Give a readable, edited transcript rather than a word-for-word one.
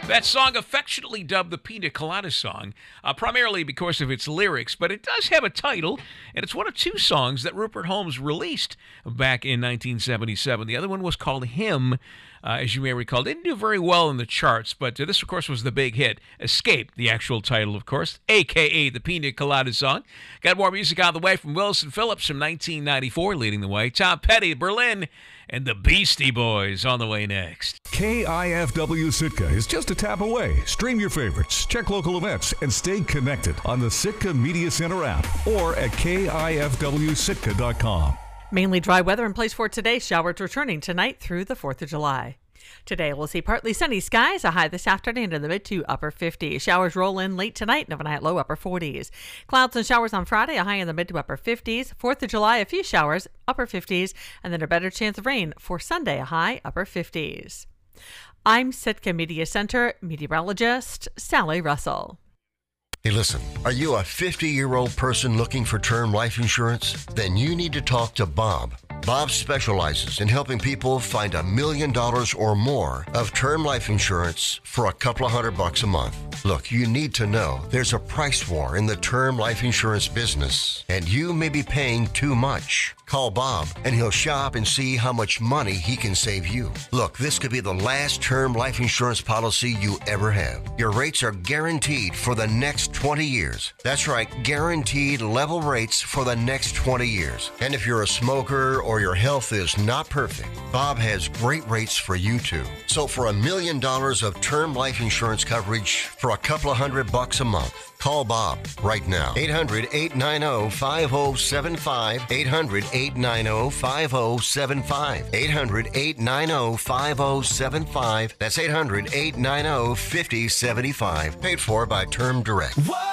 That song, affectionately dubbed the Pina Colada Song, primarily because of its lyrics, but it does have a title, and it's one of two songs that Rupert Holmes released back in 1977. The other one was called Hymn, as you may recall. Didn't do very well in the charts, but this, of course, was the big hit. Escape, the actual title, of course, a.k.a. the Pina Colada Song. Got more music on the way from Wilson Phillips from 1994, leading the way. Tom Petty, Berlin, and the Beastie Boys on the way next. KIFW Sitka is just a tap away. Stream your favorites, check local events, and stay connected on the Sitka Media Center app or at KIFWSitka.com. Mainly dry weather in place for today. Showers returning tonight through the 4th of July. Today, we'll see partly sunny skies, a high this afternoon in the mid to upper 50s. Showers roll in late tonight, and overnight low upper 40s. Clouds and showers on Friday, a high in the mid to upper 50s. 4th of July, a few showers, upper 50s, and then a better chance of rain for Sunday, a high upper 50s. I'm Sitka Media Center meteorologist Sally Russell. Hey, listen, are you a 50-year-old person looking for term life insurance? Then you need to talk to Bob. Bob specializes in helping people find $1 million or more of term life insurance for a couple of $100 a month. Look, you need to know there's a price war in the term life insurance business, and you may be paying too much. Call Bob, and he'll shop and see how much money he can save you. Look, this could be the last term life insurance policy you ever have. Your rates are guaranteed for the next 20 years. That's right, guaranteed level rates for the next 20 years. And if you're a smoker or your health is not perfect, Bob has great rates for you too. So for $1 million of term life insurance coverage for a couple of $100 a month, call Bob right now. 800-890-5075. 800-890-5075. 800-890-5075. That's 800-890-5075. Paid for by Term Direct.